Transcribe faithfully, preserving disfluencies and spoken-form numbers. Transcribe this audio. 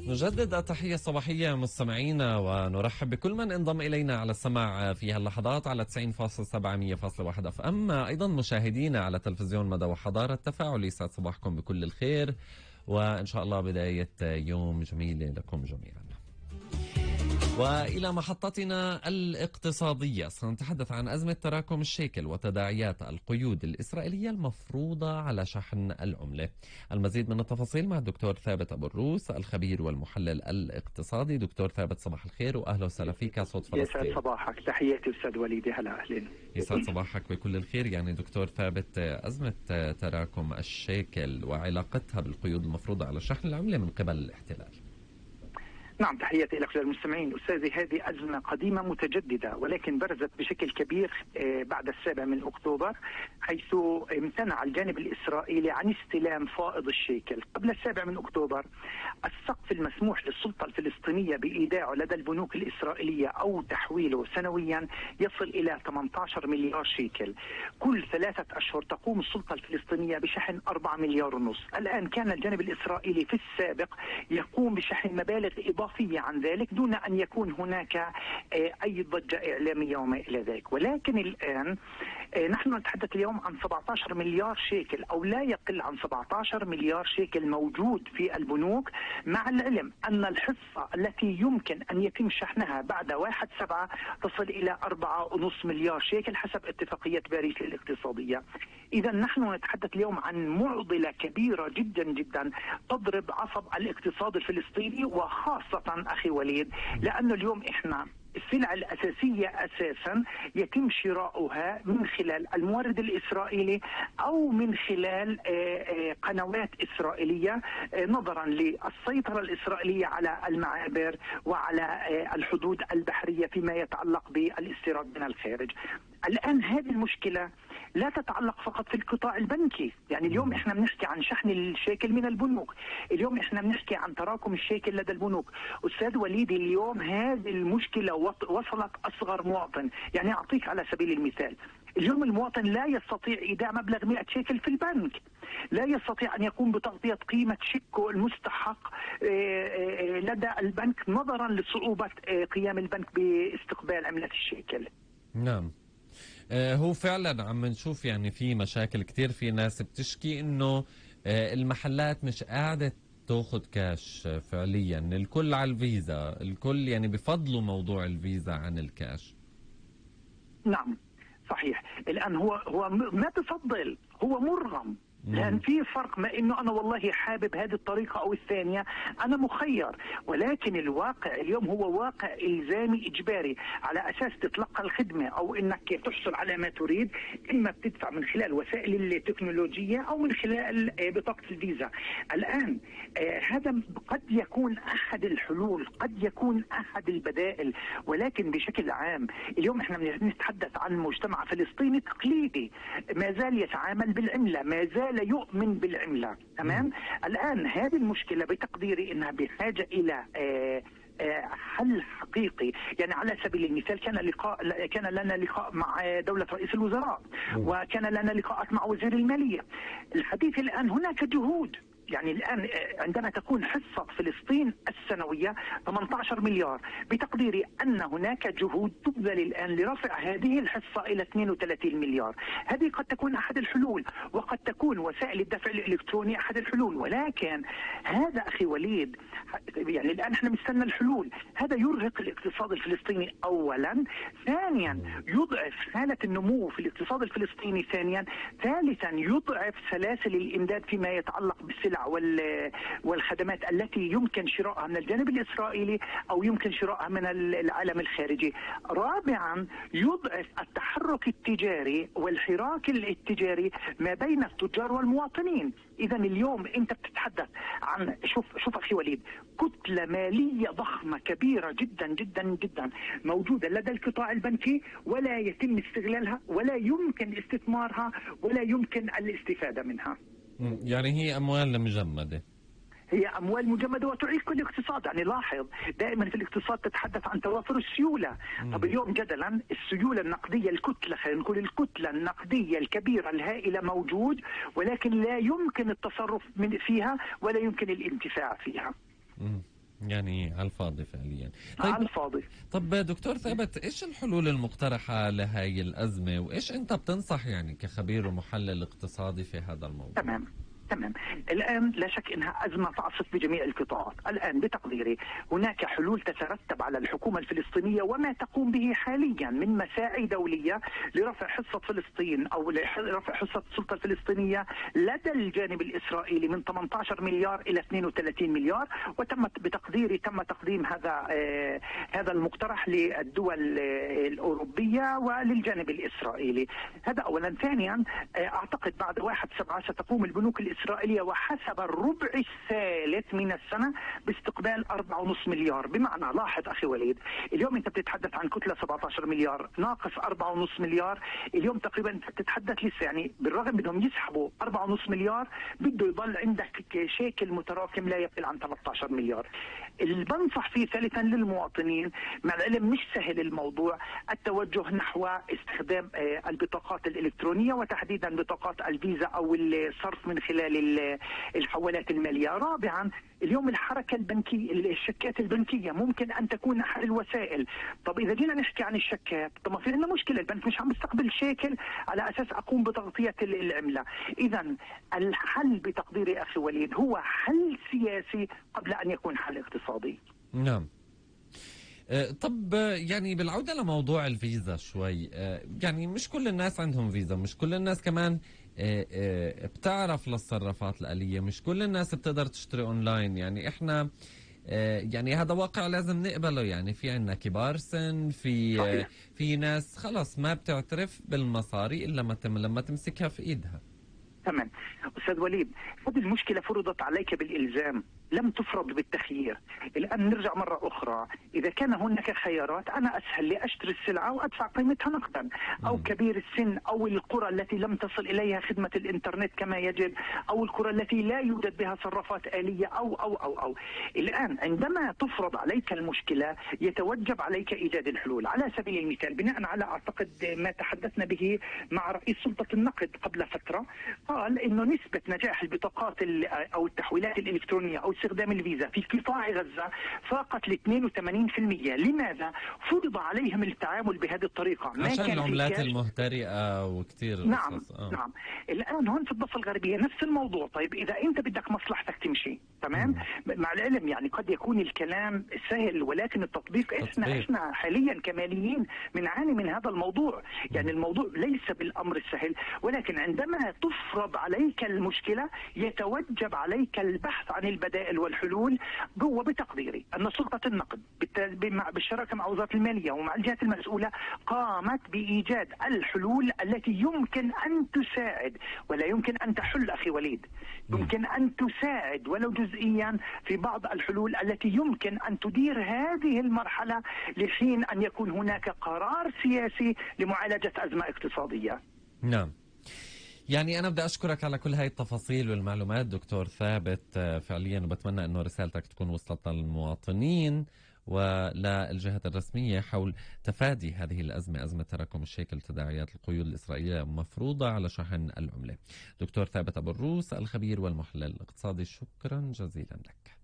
نجدد التحية الصباحية مستمعينا ونرحب بكل من انضم إلينا على السماع في هاللحظات على تسعين فاصلة سبعة مية فاصلة واحد اف ام، أيضا مشاهدينا على تلفزيون مدى وحضارة تفاعل. يسعد صباحكم بكل الخير وإن شاء الله بداية يوم جميل لكم جميعا. وإلى محطتنا الاقتصادية، سنتحدث عن أزمة تراكم الشيكل وتداعيات القيود الإسرائيلية المفروضة على شحن العملة. المزيد من التفاصيل مع الدكتور ثابت أبو الروس الخبير والمحلل الاقتصادي. دكتور ثابت صباح الخير وأهلا وسهلا فيك صوت فلسطين. يسعد صباحك، تحياتي أستاذ وليدي. هلا أهلين. يسعد صباحك بكل الخير. يعني دكتور ثابت، أزمة تراكم الشيكل وعلاقتها بالقيود المفروضة على شحن العملة من قبل الاحتلال. نعم، تحياتي لك للمستمعين. أستاذي، هذه أزمة قديمة متجددة ولكن برزت بشكل كبير بعد السابع من أكتوبر، حيث امتنع الجانب الإسرائيلي عن استلام فائض الشيكل. قبل السابع من أكتوبر السقف المسموح للسلطة الفلسطينية بإيداعه لدى البنوك الإسرائيلية أو تحويله سنويا يصل إلى ثمانية عشر مليار شيكل. كل ثلاثة أشهر تقوم السلطة الفلسطينية بشحن أربعة مليار ونص. الآن كان الجانب الإسرائيلي في السابق يقوم بشحن مبالغ إضافية عن ذلك دون أن يكون هناك أي ضجة إعلامية وما إلى ذلك. ولكن الآن نحن نتحدث اليوم عن سبعة عشر مليار شيكل أو لا يقل عن سبعة عشر مليار شيكل موجود في البنوك، مع العلم أن الحصة التي يمكن أن يتم شحنها بعد واحد سبعة تصل إلى أربعة ونصف مليار شيكل حسب اتفاقية باريس الاقتصادية. إذا نحن نتحدث اليوم عن معضلة كبيرة جدا جدا تضرب عصب الاقتصاد الفلسطيني، وخاصة أخي وليد لأنه اليوم إحنا السلع الأساسية أساسا يتم شراؤها من خلال المورد الإسرائيلي أو من خلال قنوات إسرائيلية، نظرا للسيطرة الإسرائيلية على المعابر وعلى الحدود البحرية فيما يتعلق بالاستيراد من الخارج. الآن هذه المشكلة لا تتعلق فقط في القطاع البنكي، يعني اليوم احنا بنحكي عن شحن الشيكل من البنوك، اليوم احنا بنحكي عن تراكم الشيكل لدى البنوك. أستاذ وليدي، اليوم هذه المشكلة وصلت أصغر مواطن. يعني أعطيك على سبيل المثال، اليوم المواطن لا يستطيع إيداع مبلغ مئة شيكل في البنك، لا يستطيع أن يقوم بتغطية قيمة شيكه المستحق لدى البنك نظرا لصعوبة قيام البنك باستقبال عملة الشيكل. نعم، هو فعلا عم نشوف يعني في مشاكل كتير. في ناس بتشكي انه المحلات مش قاعدة تاخد كاش فعليا، الكل على الفيزا، الكل يعني بفضلوا موضوع الفيزا عن الكاش. نعم صحيح. الآن هو هو ما بفضل، هو مرغم، لأن في فرق ما إنه أنا والله حابب هذه الطريقة أو الثانية، أنا مخير. ولكن الواقع اليوم هو واقع إلزامي إجباري، على أساس تتلقى الخدمة أو إنك تحصل على ما تريد، إما بتدفع من خلال وسائل التكنولوجية أو من خلال بطاقة الفيزا. الآن آه هذا قد يكون أحد الحلول، قد يكون أحد البدائل، ولكن بشكل عام اليوم إحنا بنتحدث عن مجتمع فلسطيني تقليدي ما زال يتعامل بالعملة، ما زال لا يؤمن بالعملة. تمام. الآن هذه المشكلة بتقديري إنها بحاجة إلى آه حل حقيقي. يعني على سبيل المثال كان لقاء كان لنا لقاء مع دولة رئيس الوزراء وكان لنا لقاءات مع وزير المالية. الحديث الآن هناك جهود، يعني الآن عندما تكون حصة فلسطين السنوية ثمانية عشر مليار، بتقديري أن هناك جهود تبذل الآن لرفع هذه الحصة إلى اثنين وثلاثين مليار. هذه قد تكون أحد الحلول، وقد تكون وسائل الدفع الإلكتروني أحد الحلول. ولكن هذا أخي وليد، يعني الآن احنا بنستنى الحلول. هذا يرهق الاقتصاد الفلسطيني أولا، ثانيا يضعف حالة النمو في الاقتصاد الفلسطيني، ثانيا ثالثا يضعف سلاسل الإمداد فيما يتعلق بالسلع والخدمات التي يمكن شرائها من الجانب الإسرائيلي أو يمكن شرائها من العالم الخارجي. رابعا يضعف التحرك التجاري والحراك التجاري ما بين التجار والمواطنين. إذا اليوم أنت بتتحدث عن شوف شوف أخي وليد، كتلة مالية ضخمة كبيرة جدا جدا جدا موجودة لدى القطاع البنكي ولا يتم استغلالها ولا يمكن استثمارها ولا يمكن الاستفادة منها. يعني هي أموال مجمدة، هي أموال مجمدة وتعيق الاقتصاد. يعني لاحظ دائما في الاقتصاد تتحدث عن توافر السيولة. مم. طب اليوم جدلا السيولة النقدية، الكتلة خلينا نقول الكتلة النقدية الكبيرة الهائلة موجود، ولكن لا يمكن التصرف من فيها ولا يمكن الانتفاع فيها. مم. يعني على الفاضي فعليا. على طيب الفاضي. طب دكتور ثابت، ايش الحلول المقترحة لهي الأزمة، وايش انت بتنصح يعني كخبير ومحلل اقتصادي في هذا الموضوع؟ تمام تمام. الآن لا شك أنها أزمة تعصف بجميع القطاعات. الآن بتقديري هناك حلول تترتب على الحكومة الفلسطينية وما تقوم به حاليا من مساعي دولية لرفع حصة فلسطين أو لرفع حصة السلطة الفلسطينية لدى الجانب الإسرائيلي من ثمانية عشر مليار إلى اثنين وثلاثين مليار، وتم بتقديري تم تقديم هذا آه هذا المقترح للدول آه الأوروبية وللجانب الإسرائيلي. هذا أولا. ثانيا آه أعتقد بعد واحد سبعة ستقوم البنوك الإسرائيلية الإسرائيلية وحسب الربع الثالث من السنة باستقبال أربعة ونص مليار. بمعنى لاحظ أخي وليد، اليوم أنت بتتحدث عن كتلة سبعة عشر مليار ناقص أربعة ونص مليار، اليوم تقريبا أنت بتتحدث لسه يعني بالرغم بدهم يسحبوا أربعة ونص مليار بده يضل عندك شيكل متراكم لا يقل عن ثلاثة عشر مليار. اللي بنصح فيه ثالثا للمواطنين، مع العلم مش سهل الموضوع، التوجه نحو استخدام البطاقات الإلكترونية وتحديدا بطاقات الفيزا أو الصرف من خلال الحوالات المالية. رابعا اليوم الحركة البنكية، الشكات البنكية ممكن أن تكون أحد الوسائل. طب إذا جينا نحكي عن الشكات، طب ما في عندنا مشكلة، البنك مش عم يستقبل شيكل على أساس أقوم بتغطية العملة. إذا الحل بتقديري أخي وليد هو حل سياسي قبل أن يكون حل اقتصادي. نعم. طب يعني بالعودة لموضوع الفيزا شوي، يعني مش كل الناس عندهم فيزا، مش كل الناس كمان بتعرف للصرافات الآلية، مش كل الناس بتقدر تشتري اونلاين. يعني احنا يعني هذا واقع لازم نقبله. يعني في عندنا كبار سن، في صحيح. في ناس خلاص ما بتعترف بالمصاري الا لما لما تمسكها في ايدها. تمام. أستاذ وليد، هذه المشكلة فرضت عليك بالإلزام، لم تفرض بالتخيير. الآن نرجع مرة أخرى، إذا كان هناك خيارات أنا أسهل لي أشتري السلعة وأدفع قيمتها نقدا، أو م. كبير السن أو القرى التي لم تصل إليها خدمة الإنترنت كما يجب، أو القرى التي لا يوجد بها صرافات آلية أو أو أو أو الآن عندما تفرض عليك المشكلة يتوجب عليك إيجاد الحلول. على سبيل المثال، بناء على أعتقد ما تحدثنا به مع رئيس سلطة النقد قبل فترة، قال إنه نسبة نجاح البطاقات أو التحويلات الإلكترونية أو استخدام الفيزا في قطاع غزة فاقت ل اثنين وثمانين بالمئة. لماذا؟ فرض عليهم التعامل بهذه الطريقة، ما عشان كان العملات المهترئة وكثير. نعم آه. نعم. الآن هون في الضفة الغربية نفس الموضوع. طيب إذا أنت بدك مصلحتك تمشي تمام، مم. مع العلم يعني قد يكون الكلام سهل ولكن التطبيق إحنا إحنا حاليا كماليين بنعاني من هذا الموضوع. يعني الموضوع ليس بالأمر السهل، ولكن عندما تفرض عليك المشكلة يتوجب عليك البحث عن البدائل والحلول. جوا بتقديري أن سلطة النقد بالشراكة مع وزارة المالية ومع الجهات المسؤولة قامت بإيجاد الحلول التي يمكن أن تساعد ولا يمكن أن تحل أخي وليد، يمكن أن تساعد ولو جزئيا في بعض الحلول التي يمكن أن تدير هذه المرحلة لحين أن يكون هناك قرار سياسي لمعالجة أزمة اقتصادية. نعم. يعني أنا بدي أشكرك على كل هاي التفاصيل والمعلومات دكتور ثابت فعليا، وبتمنى أنه رسالتك تكون وصلت للمواطنين وللجهات الرسمية حول تفادي هذه الأزمة، أزمة تراكم الشيكل وتداعيات القيود الإسرائيلية مفروضة على شحن العملة. دكتور ثابت أبو الروس الخبير والمحلل الاقتصادي، شكرا جزيلا لك.